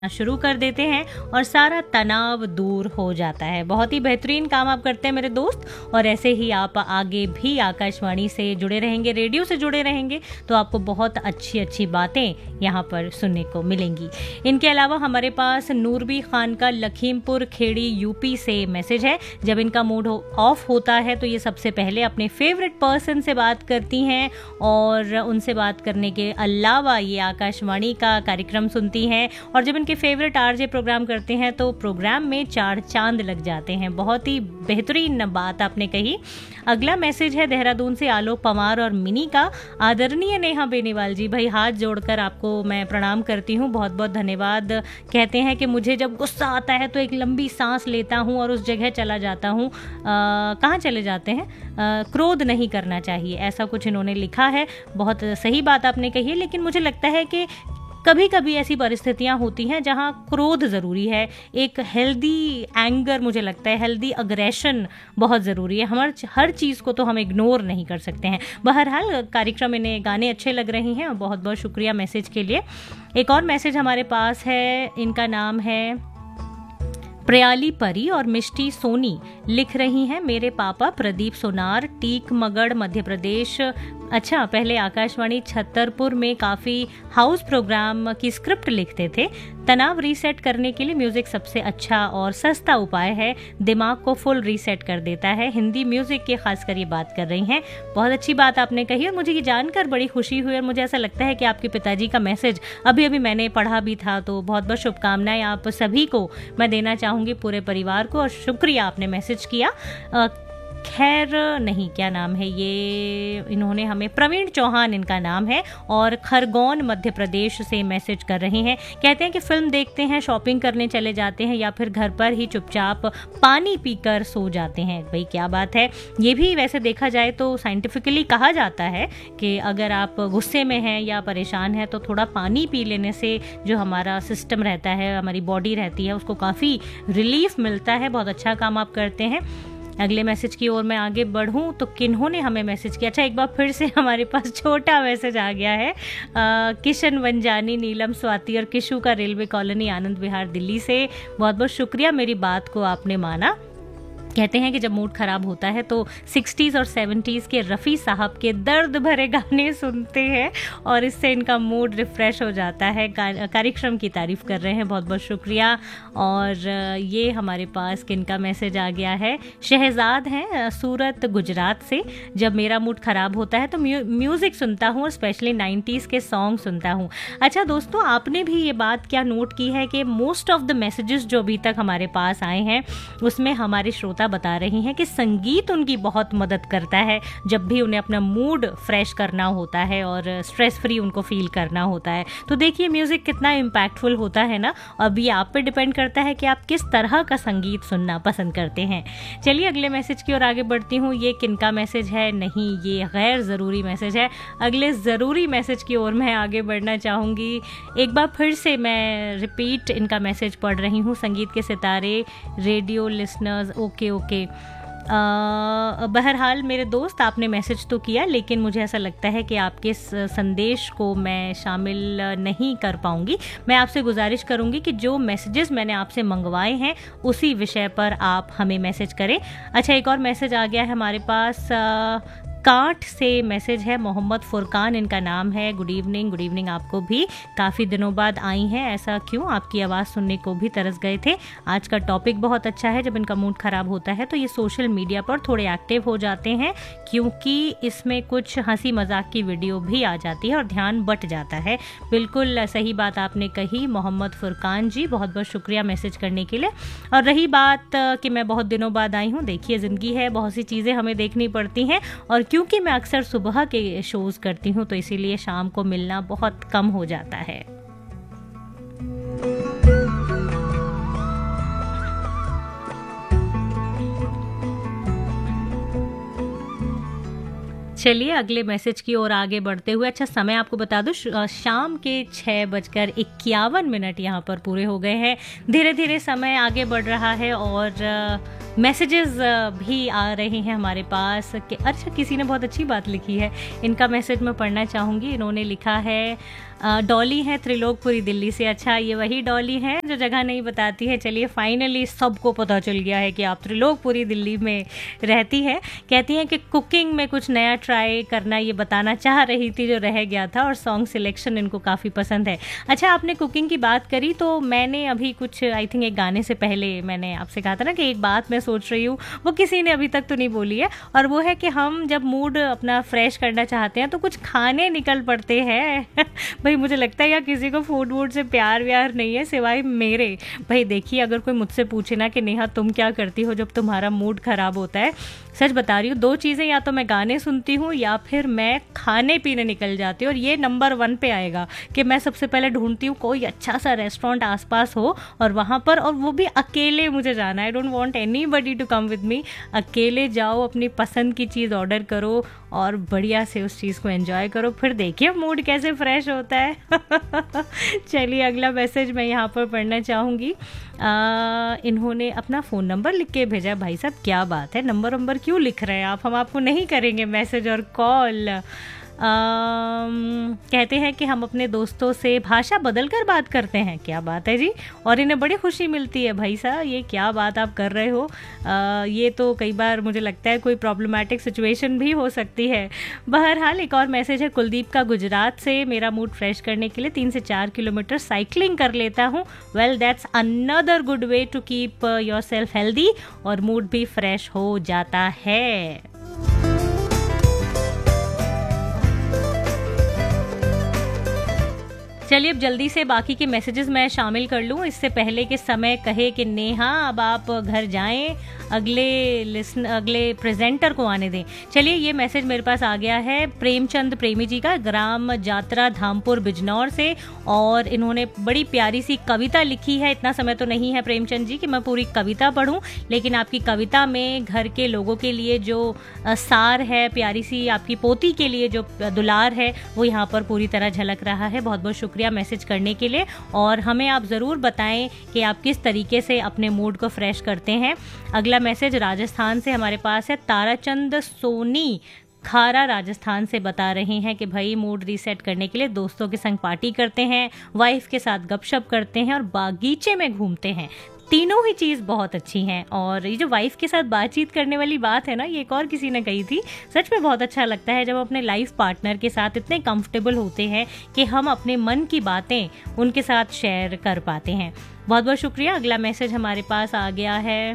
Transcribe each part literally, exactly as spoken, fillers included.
शुरू कर देते हैं और सारा तनाव दूर हो जाता है। बहुत ही बेहतरीन काम आप करते हैं मेरे दोस्त, और ऐसे ही आप आगे भी आकाशवाणी से जुड़े रहेंगे, रेडियो से जुड़े रहेंगे तो आपको बहुत अच्छी अच्छी बातें यहाँ पर सुनने को मिलेंगी। इनके अलावा हमारे पास नूरबी खान का लखीमपुर खेड़ी यूपी से मैसेज है। जब इनका मूड ऑफ होता है तो ये सबसे पहले अपने फेवरेट पर्सन से बात करती हैं और उनसे बात करने के अलावा ये आकाशवाणी का कार्यक्रम सुनती हैं, और जब इनके फेवरेट आरजे प्रोग्राम करते हैं तो प्रोग्राम में चार चांद लग जाते हैं। बहुत ही बेहतरीन बात आपने कही। अगला मैसेज है देहरादून से आलोक पवार और मिनी का। आदरणीय नेहा बेनीवाल जी, भाई हाथ जोड़कर आपको मैं प्रणाम करती हूँ, बहुत बहुत धन्यवाद। कहते हैं कि मुझे जब गुस्सा आता है तो एक लंबी सांस लेता हूँ और उस जगह चला जाता हूँ। कहाँ चले जाते हैं? आ, क्रोध नहीं करना चाहिए, ऐसा कुछ इन्होंने लिखा है। बहुत सही बात आपने कही है, लेकिन मुझे लगता है कि कभी कभी ऐसी परिस्थितियां होती हैं जहां क्रोध ज़रूरी है। एक हेल्दी एंगर, मुझे लगता है हेल्दी अग्रेशन बहुत ज़रूरी है। हमार हर चीज़ को तो हम इग्नोर नहीं कर सकते हैं। बहरहाल कार्यक्रम, इन्हें गाने अच्छे लग रहे हैं, बहुत बहुत शुक्रिया मैसेज के लिए। एक और मैसेज हमारे पास है, इनका नाम है प्रयाली परी और मिष्टी सोनी। लिख रही हैं, मेरे पापा प्रदीप सोनार, टीक मगड़, मध्य प्रदेश। अच्छा, पहले आकाशवाणी छतरपुर में काफ़ी हाउस प्रोग्राम की स्क्रिप्ट लिखते थे। तनाव रीसेट करने के लिए म्यूज़िक सबसे अच्छा और सस्ता उपाय है, दिमाग को फुल रीसेट कर देता है। हिंदी म्यूज़िक की खासकर ये बात कर रही हैं। बहुत अच्छी बात आपने कही और मुझे ये जानकर बड़ी खुशी हुई, और मुझे ऐसा लगता है कि आपके पिताजी का मैसेज अभी अभी मैंने पढ़ा भी था। तो बहुत बहुत शुभकामनाएं आप सभी को मैं देना चाहूँगी, पूरे परिवार को, और शुक्रिया आपने मैसेज किया। खैर नहीं, क्या नाम है ये, इन्होंने हमें प्रवीण चौहान इनका नाम है, और खरगोन मध्य प्रदेश से मैसेज कर रहे हैं। कहते हैं कि फिल्म देखते हैं, शॉपिंग करने चले जाते हैं, या फिर घर पर ही चुपचाप पानी पीकर सो जाते हैं। भाई क्या बात है। ये भी वैसे देखा जाए तो साइंटिफिकली कहा जाता है कि अगर आप गुस्से में हैं या परेशान हैं तो थोड़ा पानी पी लेने से जो हमारा सिस्टम रहता है, हमारी बॉडी रहती है, उसको काफ़ी रिलीफ मिलता है। बहुत अच्छा काम आप करते हैं। अगले मैसेज की ओर मैं आगे बढ़ूं तो किन्होंने हमें मैसेज किया। अच्छा, एक बार फिर से हमारे पास छोटा मैसेज आ गया है। आ, किशन वंजानी, नीलम, स्वाति और किशु का, रेलवे कॉलोनी, आनंद विहार, दिल्ली से। बहुत बहुत शुक्रिया, मेरी बात को आपने माना। कहते हैं कि जब मूड ख़राब होता है तो सिक्सटीज़ और सेवेंटीज़ के रफ़ी साहब के दर्द भरे गाने सुनते हैं और इससे इनका मूड रिफ़्रेश हो जाता है। कार्यक्रम की तारीफ़ कर रहे हैं, बहुत बहुत शुक्रिया। और ये हमारे पास किनका मैसेज आ गया है, शहजाद हैं सूरत गुजरात से। जब मेरा मूड ख़राब होता है तो म्यू, म्यूज़िक सुनता हूँ और स्पेशली नाइन्टीज़ के सॉन्ग सुनता हूँ। अच्छा दोस्तों, आपने भी ये बात क्या नोट की है कि मोस्ट ऑफ द मैसेजेस जो अभी तक हमारे पास आए हैं उसमें हमारे श्रोता बता रही हैं कि संगीत उनकी बहुत मदद करता है जब भी उन्हें अपना मूड फ्रेश करना होता है और स्ट्रेस फ्री उनको फील करना होता है। तो देखिए म्यूजिक कितना इम्पैक्टफुल होता है ना। अभी आप पे डिपेंड करता है कि आप किस तरह का संगीत सुनना पसंद करते हैं। चलिए अगले मैसेज की ओर आगे बढ़ती हूँ। ये किनका मैसेज है? नहीं, ये गैर ज़रूरी मैसेज है। अगले ज़रूरी मैसेज की ओर मैं आगे बढ़ना चाहूँगी। एक बार फिर से मैं रिपीट इनका मैसेज पढ़ रही हूँ। संगीत के सितारे, रेडियो लिसनर्स, ओके ओके। बहरहाल मेरे दोस्त, आपने मैसेज तो किया, लेकिन मुझे ऐसा लगता है कि आपके संदेश को मैं शामिल नहीं कर पाऊंगी। मैं आपसे गुजारिश करूंगी कि जो मैसेजेस मैंने आपसे मंगवाए हैं उसी विषय पर आप हमें मैसेज करें। अच्छा, एक और मैसेज आ गया है हमारे पास। आ, कांठ से मैसेज है, मोहम्मद फुरकान इनका नाम है। Good evening. गुड इवनिंग आपको भी। काफ़ी दिनों बाद आई हैं, ऐसा क्यों? आपकी आवाज़ सुनने को भी तरस गए थे। आज का टॉपिक बहुत अच्छा है। जब इनका मूड ख़राब होता है तो ये सोशल मीडिया पर थोड़े एक्टिव हो जाते हैं, क्योंकि इसमें कुछ हंसी मजाक की वीडियो भी आ जाती है और ध्यान बट जाता है। बिल्कुल सही बात आपने कही मोहम्मद फुरकान जी, बहुत बहुत शुक्रिया मैसेज करने के लिए। और रही बात कि मैं बहुत दिनों बाद आई हूँ, देखिए ज़िंदगी है, बहुत सी चीज़ें हमें देखनी पड़ती हैं, और क्योंकि मैं अक्सर सुबह के शोज़ करती हूँ तो इसीलिए शाम को मिलना बहुत कम हो जाता है। चलिए अगले मैसेज की ओर आगे बढ़ते हुए, अच्छा समय आपको बता दूं, शाम के छः बजकर इक्यावन मिनट यहाँ पर पूरे हो गए हैं। धीरे धीरे समय आगे बढ़ रहा है और मैसेजेस भी आ रहे हैं हमारे पास कि अच्छा किसी ने बहुत अच्छी बात लिखी है, इनका मैसेज मैं पढ़ना चाहूँगी। इन्होंने लिखा है डॉली है त्रिलोकपुरी दिल्ली से। अच्छा, ये वही डॉली है जो जगह नहीं बताती है। चलिए फाइनली सबको पता चल गया है कि आप त्रिलोकपुरी दिल्ली में रहती है। कहती हैं कि कुकिंग में कुछ नया ट्राई करना ये बताना चाह रही थी जो रह गया था, और सॉन्ग सिलेक्शन इनको काफ़ी पसंद है। अच्छा, आपने कुकिंग की बात करी तो मैंने अभी कुछ आई थिंक एक गाने से पहले मैंने आपसे कहा था ना कि एक बात मैं सोच रही हूँ, वो किसी ने अभी तक तो नहीं बोली है, और वो है कि हम जब मूड अपना फ्रेश करना चाहते हैं तो कुछ खाने निकल पड़ते हैं। भाई मुझे लगता है यार किसी को फूड वूड से प्यार व्यार नहीं है सिवाय मेरे। भाई देखिए, अगर कोई मुझसे पूछे ना कि नेहा तुम क्या करती हो जब तुम्हारा मूड ख़राब होता है, सच बता रही हूँ, दो चीज़ें, या तो मैं गाने सुनती हूँ या फिर मैं खाने पीने निकल जाती हूँ। और ये नंबर वन पे आएगा कि मैं सबसे पहले ढूंढती हूँ कोई अच्छा सा रेस्टोरेंट आसपास हो और वहाँ पर, और वो भी अकेले मुझे जाना है। I don't want anybody to come with me. अकेले जाओ, अपनी पसंद की चीज़ ऑर्डर करो और बढ़िया से उस चीज़ को एंजॉय करो, फिर देखिए मूड कैसे फ्रेश होता है। चलिए अगला मैसेज मैं यहाँ पर पढ़ना चाहूँगी। इन्होंने अपना फ़ोन नंबर लिख के भेजा। भाई साहब क्या बात है, नंबर नंबर क्यों लिख रहे हैं आप, हम आपको नहीं करेंगे मैसेज और कॉल। कहते हैं कि हम अपने दोस्तों से भाषा बदल कर बात करते हैं। क्या बात है जी, और इन्हें बड़ी खुशी मिलती है। भाई साहब ये क्या बात आप कर रहे हो, आ, ये तो कई बार मुझे लगता है कोई प्रॉब्लमैटिक सिचुएशन भी हो सकती है। बहरहाल एक और मैसेज है कुलदीप का गुजरात से। मेरा मूड फ्रेश करने के लिए तीन से चार किलोमीटर साइकिलिंग कर लेता हूँ। Well that's another good way to keep your self healthy, और मूड भी फ्रेश हो जाता है। चलिए अब जल्दी से बाकी के मैसेजेस मैं शामिल कर लूँ, इससे पहले कि समय कहे कि नेहा अब आप घर जाएं, अगले लिसन अगले प्रेजेंटर को आने दें। चलिए ये मैसेज मेरे पास आ गया है प्रेमचंद प्रेमी जी का, ग्राम जात्रा धामपुर बिजनौर से, और इन्होंने बड़ी प्यारी सी कविता लिखी है। इतना समय तो नहीं है प्रेमचंद जी कि मैं पूरी कविता पढूं, लेकिन आपकी कविता में घर के लोगों के लिए जो सार है, प्यारी सी आपकी पोती के लिए जो दुलार है, वो यहाँ पर पूरी तरह झलक रहा है। बहुत बहुत शुक्रिया मैसेज करने के लिए, और हमें आप ज़रूर बताएं कि आप किस तरीके से अपने मूड को फ्रेश करते हैं। अगला मैसेज राजस्थान से हमारे पास है। ताराचंद सोनी खारा राजस्थान से बता रहे हैं कि भाई मूड रीसेट करने के लिए दोस्तों के संग पार्टी करते हैं, वाइफ के साथ गपशप करते हैं और बागीचे में घूमते हैं। तीनों ही चीज़ बहुत अच्छी हैं। और ये जो वाइफ के साथ बातचीत करने वाली बात है ना, ये एक और किसी ने कही थी, सच में बहुत अच्छा लगता है जब अपने लाइफ पार्टनर के साथ इतने कंफर्टेबल होते हैं कि हम अपने मन की बातें उनके साथ शेयर कर पाते हैं। बहुत बहुत शुक्रिया। अगला मैसेज हमारे पास आ गया है,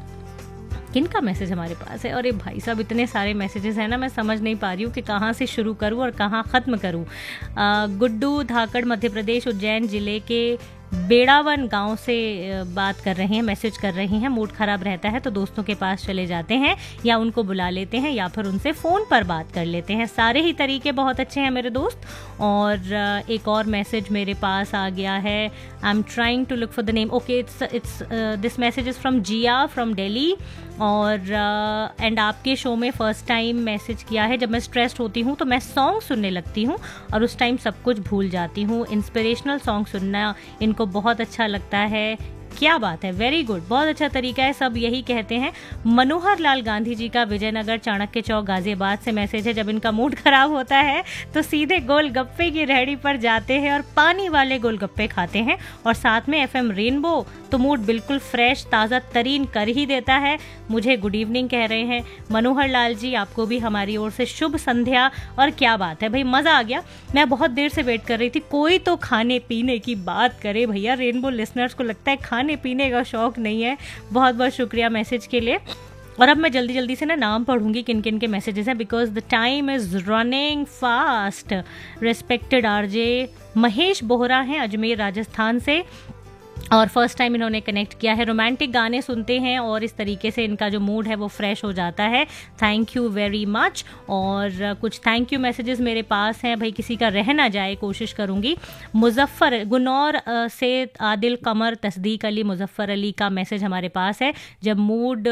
किनका मैसेज हमारे पास है? अरे भाई साहब इतने सारे मैसेजेस हैं ना, मैं समझ नहीं पा रही हूँ कि कहाँ से शुरू करूँ और कहाँ ख़त्म करूँ। गुड्डू धाकड़ मध्य प्रदेश उज्जैन ज़िले के बेड़ावन गांव से बात कर रहे हैं, मैसेज कर रहे हैं। मूड ख़राब रहता है तो दोस्तों के पास चले जाते हैं या उनको बुला लेते हैं या फिर उनसे फ़ोन पर बात कर लेते हैं। सारे ही तरीके बहुत अच्छे हैं मेरे दोस्त। और एक और मैसेज मेरे पास आ गया है, I am trying to look for the name. Okay, it's it's this message is from Jiya from Delhi. और एंड uh, आपके शो में फ़र्स्ट टाइम मैसेज किया है। जब मैं स्ट्रेस्ड होती हूँ तो मैं सॉन्ग सुनने लगती हूँ और उस टाइम सब कुछ भूल जाती हूँ। इंस्पिरेशनल सॉन्ग सुनना इनको बहुत अच्छा लगता है। क्या बात है, वेरी गुड, बहुत अच्छा तरीका है, सब यही कहते हैं। मनोहर लाल गांधी जी का विजयनगर चाणक्य चौक गाजियाबाद से मैसेज है। जब इनका मूड खराब होता है तो सीधे गोलगप्पे की रेहड़ी पर जाते हैं और पानी वाले गोलगप्पे खाते हैं, और साथ में एफएम रेनबो, तो मूड बिल्कुल फ्रेश ताज़ा तरीन कर ही देता है। मुझे गुड इवनिंग कह रहे हैं मनोहर लाल जी, आपको भी हमारी ओर से शुभ संध्या। और क्या बात है भाई, मज़ा आ गया। मैं बहुत देर से वेट कर रही थी कोई तो खाने पीने की बात करे भैया। रेनबो लिसनर्स को लगता है खाने पीने का शौक नहीं है। बहुत बहुत शुक्रिया मैसेज के लिए। और अब मैं जल्दी जल्दी से ना नाम पढ़ूंगी किन किन के मैसेजेस हैं, because the time is running fast. Respected RJ Mahesh Bohra हैं अजमेर राजस्थान से, और फर्स्ट टाइम इन्होंने कनेक्ट किया है। रोमांटिक गाने सुनते हैं और इस तरीके से इनका जो मूड है वो फ्रेश हो जाता है। Thank you very much. और कुछ थैंक यू मैसेजेस मेरे पास हैं, भाई किसी का रह ना जाए, कोशिश करूंगी। मुजफ्फर गुनौर से आदिल कमर तस्दीक अली मुजफ्फर अली का मैसेज हमारे पास है। जब मूड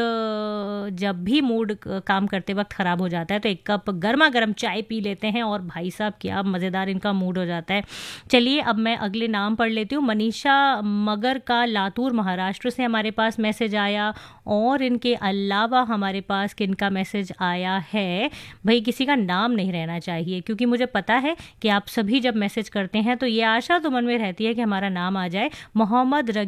जब भी मूड काम करते वक्त ख़राब हो जाता है तो एक कप गर्मा गर्म चाय पी लेते हैं और भाई साहब क्या मज़ेदार इनका मूड हो जाता है। चलिए अब मैं अगले नाम पढ़ लेती हूँ। मनीषा मग सागर का, लातूर महाराष्ट्र से हमारे पास मैसेज आया। और इनके अलावा हमारे पास किनका मैसेज आया है, भाई किसी का नाम नहीं रहना चाहिए, क्योंकि मुझे पता है कि आप सभी जब मैसेज करते हैं तो ये आशा तो मन में रहती है कि हमारा नाम आ जाए। मोहम्मद